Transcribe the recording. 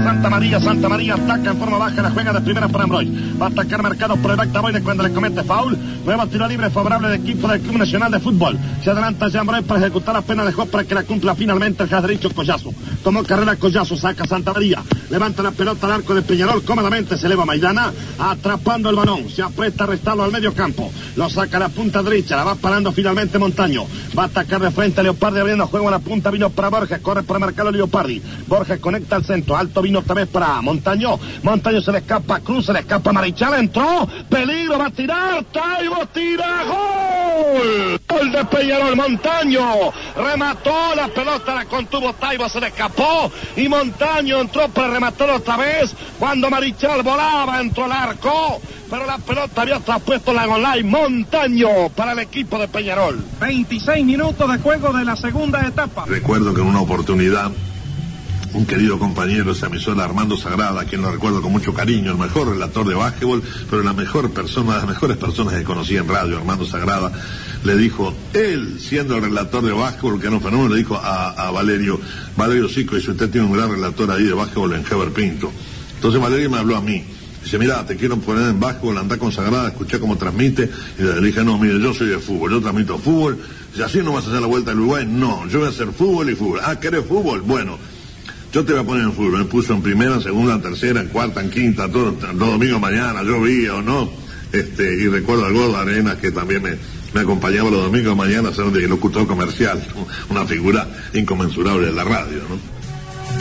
Santa María ataca en forma baja, la juega de primera para Ambroy. Va a atacar marcado por el back Taboynes cuando le comete foul. Nuevo tiro libre favorable del equipo del Club Nacional de Fútbol. Se adelanta ya Ambroy para ejecutar la pena, dejó para que la cumpla finalmente el derecho Collazo. Tomó carrera Collazo, saca Santa María. Levanta la pelota al arco de Peñarol, cómodamente se eleva Maidana, atrapando el balón. Se aprieta a restarlo al medio campo. Lo saca a la punta derecha, la va parando finalmente Montaño. Va a atacar de frente a Leopardi, abriendo juego a la punta, vino para Borges, corre para marcarlo Leopardi. Borges conecta al centro, alto vino otra vez para Montaño. Montaño se le escapa, Cruz se le escapa, Marichal entró, peligro, va a tirar, Taibo tira, ¡gol! Gol de Peñarol, Montaño remató, la pelota la contuvo Taibo, se le escapó y Montaño entró para rematar otra vez. Cuando Marichal volaba, entró al arco, pero la pelota había traspuesto la online. Montaño para el equipo de Peñarol. 26 minutos de juego de la segunda etapa. Recuerdo que en una oportunidad un querido compañero de esa emisora, Armando Sagrada, a quien lo recuerdo con mucho cariño, el mejor relator de básquetbol, pero la mejor persona, las mejores personas que conocí en radio, Armando Sagrada, le dijo, él siendo el relator de básquetbol, que era un fenómeno, le dijo a Valerio Sico, dice, usted tiene un gran relator ahí de básquetbol en Heber Pinto. Entonces Valerio me habló a mí. Dice, mira, te quiero poner en básquetbol, andá con Sagrada, escuché cómo transmite. Y le dije, no, mire, yo soy de fútbol, yo transmito fútbol. Dice, ¿así no vas a hacer la vuelta al Uruguay? No, yo voy a hacer fútbol y fútbol. Ah, ¿querés fútbol? Bueno, yo te voy a poner en fútbol. Me puso en primera, en segunda, en tercera, en cuarta, en quinta, todos los domingos mañana, llovía o no. Y recuerdo al Gordo Arenas, que también me acompañaba los domingos mañana a ser un locutor comercial, una figura inconmensurable de la radio, ¿no?